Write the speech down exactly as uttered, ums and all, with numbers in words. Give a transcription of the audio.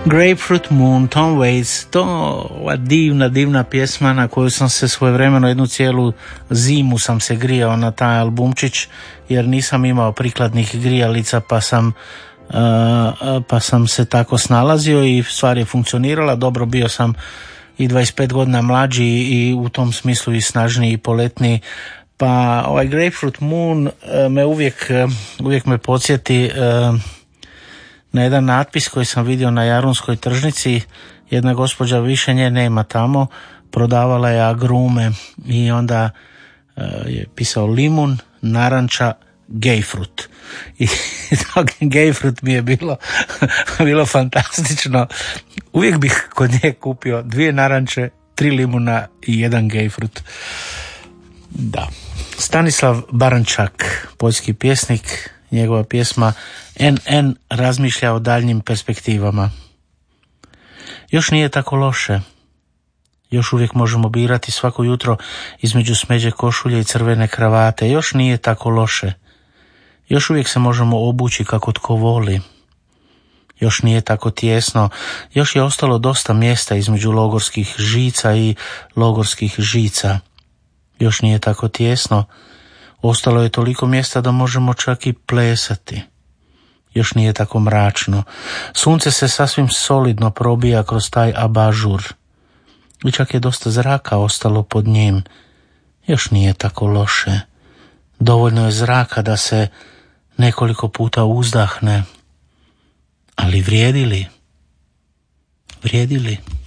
Grapefruit Moon, Tom Waits, to ova divna, divna pjesma na koju sam se svojevremeno jednu cijelu zimu sam se grijao na taj albumčić, jer nisam imao prikladnih grijalica, pa sam uh, pa sam se tako snalazio i stvar je funkcionirala dobro. Bio sam i dvadeset pet godina mlađi i u tom smislu i snažniji i poletniji, pa ovaj Grapefruit Moon uh, me uvijek, uh, uvijek me podsjeti uh, na jedan natpis koji sam vidio na Jarunskoj tržnici. Jedna gospođa, više nje nema tamo, prodavala je agrume i onda uh, je pisao limun, naranča, gejfrut. I tog gejfrut mi je bilo, bilo fantastično. Uvijek bih kod nje kupio dvije naranče, tri limuna i jedan gejfrut. Da. Stanislav Barančak, poljski pjesnik, njegova pjesma en en razmišlja o daljnjim perspektivama. Još nije tako loše. Još uvijek možemo birati svako jutro između smeđe košulje i crvene kravate. Još nije tako loše. Još uvijek se možemo obući kako tko voli. Još nije tako tijesno. Još je ostalo dosta mjesta između logorskih žica i logorskih žica. Još nije tako tijesno. Ostalo je toliko mjesta da možemo čak i plesati. Još nije tako mračno. Sunce se sasvim solidno probija kroz taj abažur. I čak je dosta zraka ostalo pod njim. Još nije tako loše. Dovoljno je zraka da se nekoliko puta uzdahne. Ali vrijedi li? Vrijedi li?